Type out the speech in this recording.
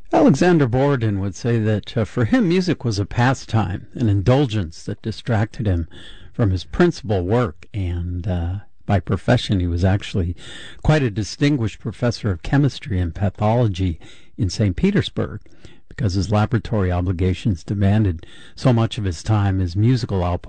Alexander Borden would say that for him music was a pastime, an indulgence that distracted him from his principal work, and by profession he was actually quite a distinguished professor of chemistry and pathology in St. Petersburg. Because his laboratory obligations demanded so much of his time, his musical output